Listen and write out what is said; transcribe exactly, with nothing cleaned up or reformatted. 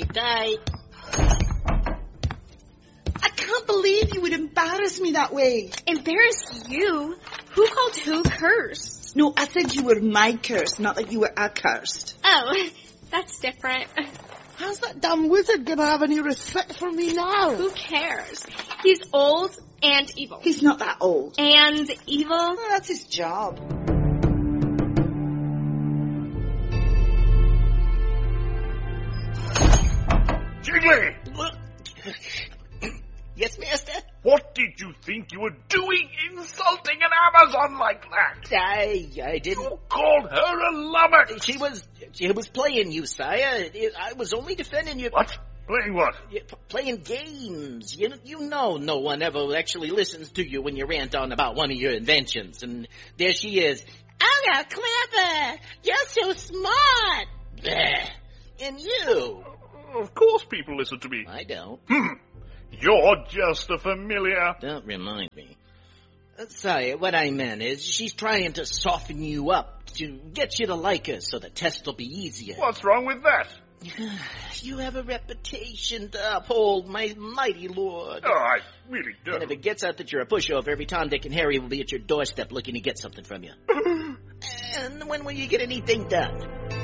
Day. I can't believe you would embarrass me that way. Embarrass you? Who called who cursed? No, I said you were my curse, not that you were accursed. Oh, that's different. How's that damn wizard gonna have any respect for me now? Who cares? He's old and evil. He's not that old. And evil? Well, that's his job. Jiggly! Yes, master? What did you think you were doing insulting an Amazon like that? I, I didn't... You called her a lummox! She was, she was playing you, sire. I was only defending you... What? Playing what? Playing games. You, you know no one ever actually listens to you when you rant on about one of your inventions. And there she is. Oh, clever! You're so smart! Bleh. And you... Of course people listen to me. I don't. Hmm. You're just a familiar. Don't remind me. Uh, sorry, what I meant is she's trying to soften you up to get you to like her so the test will be easier. What's wrong with that? You have a reputation to uphold, my mighty lord. Oh, I really don't. And if it gets out that you're a pushover, every Tom, Dick, and Harry will be at your doorstep looking to get something from you. And when will you get anything done?